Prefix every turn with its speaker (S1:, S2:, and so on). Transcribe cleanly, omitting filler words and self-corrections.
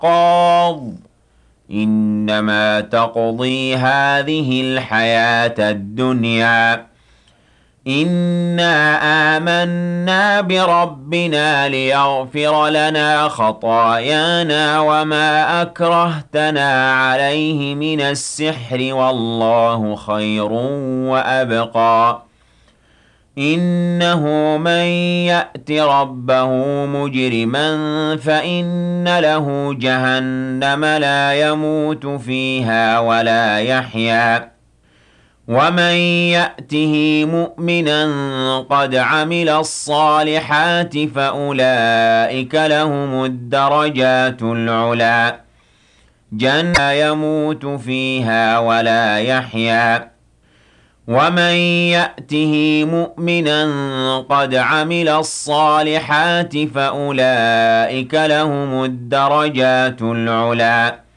S1: نقاض إنما تقضي هذه الحياة الدنيا إنا آمنا بربنا ليغفر لنا خطايانا وما أكرهتنا عليه من السحر والله خير وأبقى إنه من يأت ربه مجرما فإن له جهنم لا يموت فيها ولا يحيا ومن يأته مؤمنا قد عمل الصالحات فأولئك لهم الدرجات العلا جنة يموت فيها ولا يحيا ومن يأته مؤمنا قد عمل الصالحات فأولئك لهم الدرجات العلا